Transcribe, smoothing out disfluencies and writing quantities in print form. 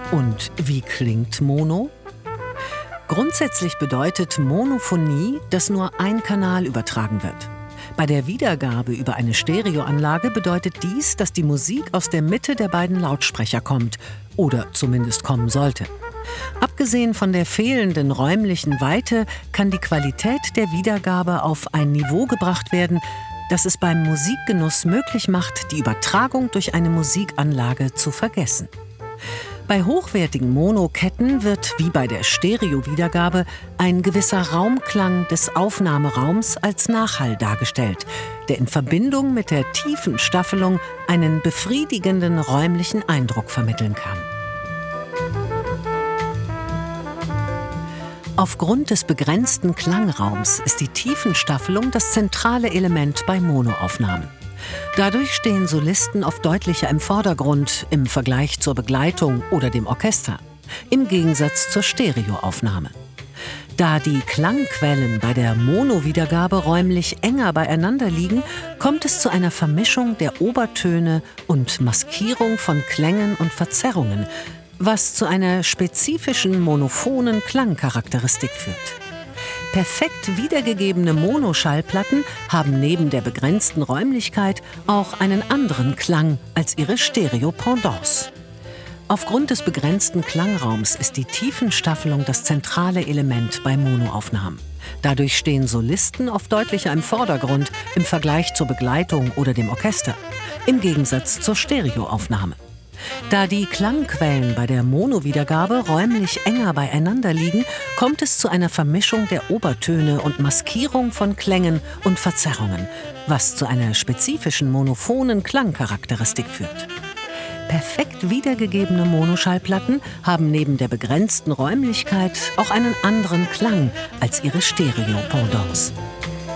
Und wie klingt Mono? Grundsätzlich bedeutet Monophonie, dass nur ein Kanal übertragen wird. Bei der Wiedergabe über eine Stereoanlage bedeutet dies, dass die Musik aus der Mitte der beiden Lautsprecher kommt oder zumindest kommen sollte. Abgesehen von der fehlenden räumlichen Weite kann die Qualität der Wiedergabe auf ein Niveau gebracht werden, das es beim Musikgenuss möglich macht, die Übertragung durch eine Musikanlage zu vergessen. Bei hochwertigen Monoketten wird, wie bei der Stereo-Wiedergabe, ein gewisser Raumklang des Aufnahmeraums als Nachhall dargestellt, der in Verbindung mit der tiefen Staffelung einen befriedigenden räumlichen Eindruck vermitteln kann. Aufgrund des begrenzten Klangraums ist die Tiefenstaffelung das zentrale Element bei Monoaufnahmen. Dadurch stehen Solisten oft deutlicher im Vordergrund im Vergleich zur Begleitung oder dem Orchester, im Gegensatz zur Stereoaufnahme. Da die Klangquellen bei der Mono-Wiedergabe räumlich enger beieinander liegen, kommt es zu einer Vermischung der Obertöne und Maskierung von Klängen und Verzerrungen, was zu einer spezifischen monophonen Klangcharakteristik führt. Perfekt wiedergegebene Monoschallplatten haben neben der begrenzten Räumlichkeit auch einen anderen Klang als ihre Stereo-Pendants. Aufgrund des begrenzten Klangraums ist die Tiefenstaffelung das zentrale Element bei Monoaufnahmen. Dadurch stehen Solisten oft deutlicher im Vordergrund im Vergleich zur Begleitung oder dem Orchester, im Gegensatz zur Stereoaufnahme. Da die Klangquellen bei der Mono-Wiedergabe räumlich enger beieinander liegen, kommt es zu einer Vermischung der Obertöne und Maskierung von Klängen und Verzerrungen, was zu einer spezifischen monophonen Klangcharakteristik führt. Perfekt wiedergegebene Monoschallplatten haben neben der begrenzten Räumlichkeit auch einen anderen Klang als ihre Stereo-Pendants.